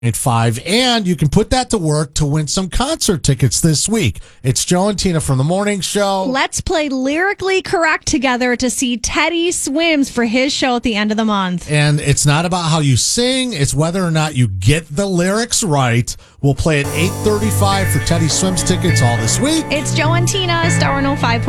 5, and you can put that to work to win some concert tickets this week. It's Joe and Tina from the morning show. Let's play Lyrically Correct together to see Teddy Swims for his show at the end of the month. And it's not about how you sing, it's whether or not you get the lyrics right. We'll play at 8:35 for Teddy Swims tickets all this week. It's Joe and Tina, Star 105.5.